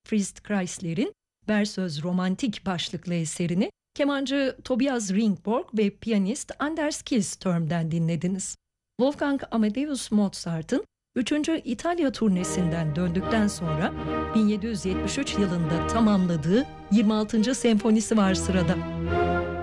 Fritz Kreisler'in Versöz Romantik başlıklı eserini kemancı Tobias Ringborg ve piyanist Anders Kihlström'den dinlediniz. Wolfgang Amadeus Mozart'ın 3. İtalya turnesinden döndükten sonra 1773 yılında tamamladığı 26. senfonisi var sırada.